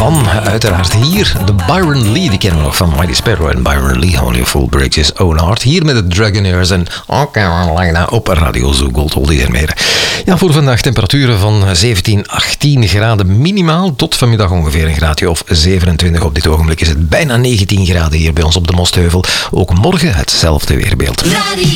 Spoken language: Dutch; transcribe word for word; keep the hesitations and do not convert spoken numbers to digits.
van, uiteraard hier, de Byron Lee. Die kennen we nog van Mighty Sparrow en Byron Lee. Only a Fool Breaks His Own Heart. Hier met de Dragonaires en Ocarina op Radio Zoo Gold Oldies en meer. Ja, voor vandaag temperaturen van zeventien, achttien graden minimaal. Tot vanmiddag ongeveer een graadje of zevenentwintig. Op dit ogenblik is het bijna negentien graden hier bij ons op de Mostheuvel. Ook morgen hetzelfde weerbeeld.